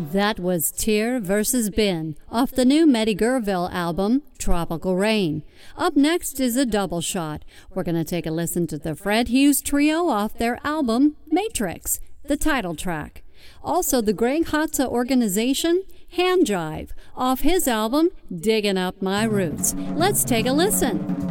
That was Tyr vs. Ben off the new Meddy Gurville album, Tropical Rain. Up next is a double shot. We're going to take a listen to the Fred Hughes Trio off their album, Matrix, the title track. Also, the Greg Hatza Organization, Hand Jive, off his album, Digging Up My Roots. Let's take a listen.